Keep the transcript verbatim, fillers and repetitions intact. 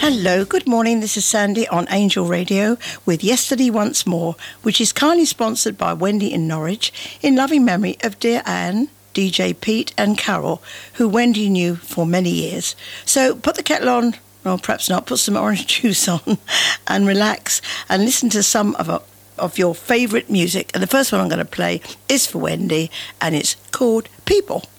Hello, good morning. This is Sandy on Angel Radio with Yesterday Once More, which is kindly sponsored by Wendy in Norwich in loving memory of dear Anne, D J Pete and Carol, who Wendy knew for many years. So put the kettle on, or perhaps not, put some orange juice on and relax and listen to some of, a, of your favourite music. And the first one I'm going to play is for Wendy, and it's called People.